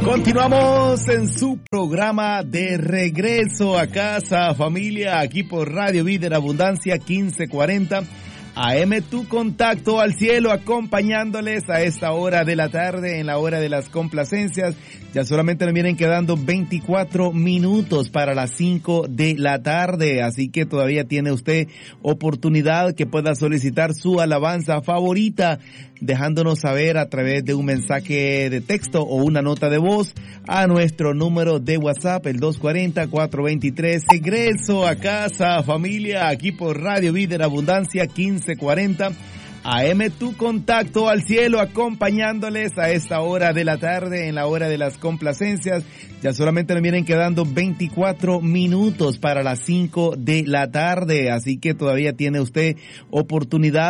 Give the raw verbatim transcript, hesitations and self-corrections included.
Continuamos en su programa de regreso a casa, familia, aquí por Radio Vida en Abundancia quince cuarenta A M, tu contacto al cielo, acompañándoles a esta hora de la tarde, en la hora de las complacencias. Ya solamente nos vienen quedando veinticuatro minutos para las cinco de la tarde, así que todavía tiene usted oportunidad que pueda solicitar su alabanza favorita, dejándonos saber a través de un mensaje de texto o una nota de voz a nuestro número de WhatsApp, el dos cuatro cero, cuatro dos tres. Regreso a casa, familia, aquí por Radio Vida en Abundancia quince cuarenta A M, tu contacto al cielo, acompañándoles a esta hora de la tarde, en la hora de las complacencias. Ya solamente nos vienen quedando veinticuatro minutos para las cinco de la tarde, así que todavía tiene usted oportunidad